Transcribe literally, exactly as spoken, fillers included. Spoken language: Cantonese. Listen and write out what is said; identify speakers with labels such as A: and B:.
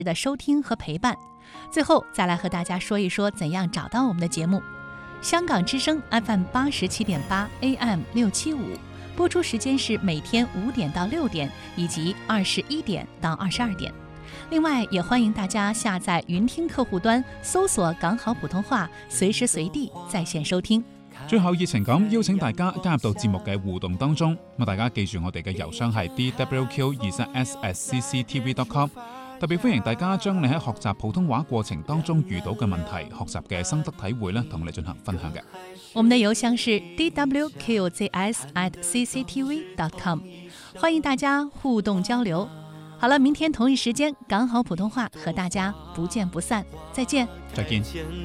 A: 的收听和陪伴。最后再来和大家说一说怎样找到我们的节目。香港之声 F M 八十七点八 A M 六七五，播出时间是每天五点到六点，以及二十一點到二十二點。另外，也歡迎大家下載雲聽客戶端，搜索港好普通話，隨時隨地在線收聽。
B: 最後熱情咁邀請大家加入到節目嘅互動當中，咁大家記住我哋嘅郵箱係 d w q 二三 s at c c t v dot com。特別歡迎大家將你喺學習普通話過程當中遇到嘅問題、學習嘅心得體會咧，同我哋進行分享嘅。
A: 我們的郵箱是 d w q z s at c c t v dot com， 歡迎大家互動交流。好了，明天同一時間，港好普通話和大家不見不散，再見。
B: 再見。